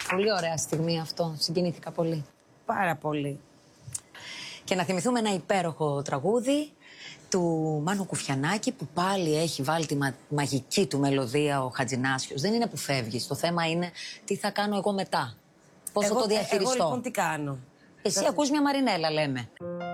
Πολύ ωραία στιγμή αυτό. Συγκινήθηκα πολύ. Πάρα πολύ. Και να θυμηθούμε ένα υπέροχο τραγούδι του Μάνου Κουφιανάκη, που πάλι έχει βάλει τη μαγική του μελωδία ο Χατζηνάσιος. Δεν είναι που φεύγεις. Το θέμα είναι τι θα κάνω εγώ μετά. Πώς θα το διαχειριστώ. Εγώ λοιπόν τι κάνω. Εσύ ακούς μια Μαρινέλα, λέμε.